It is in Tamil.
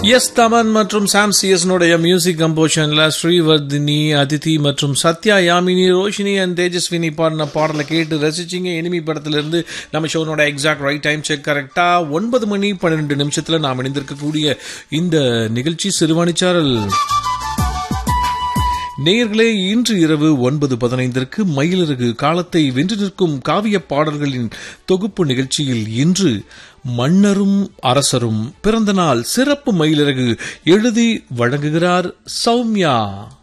எஸ் தமன் மற்றும் சாம் சிஎஸ்னுடைய மியூசிக் கம்போஷன்ல ஸ்ரீவர்தினி, அதிதி மற்றும் சத்யா, யாமினி, ரோஷினி அண்ட் தேஜஸ்வினி பாடின பாடலை கேட்டு ரசிச்சிங்க. எனிமி படத்திலிருந்து நம்ம ஷோனோட எக்ஸாக்ட் ரைட் டைம் செக் கரெக்டா 9:12 நாம் இணைந்திருக்கக்கூடிய இந்த நிகழ்ச்சி சிறுவாணிச்சாரல். நேயர்களே, இன்று இரவு 9:15 மயிலிறகு காலத்தை வென்று நிற்கும் காவிய பாடல்களின் தொகுப்பு நிகழ்ச்சியில் இன்று மன்னரும் அரசரும் பிறந்த நாள் சிறப்பு மயிலிறகு எழுதி வழங்குகிறார் சௌமியா.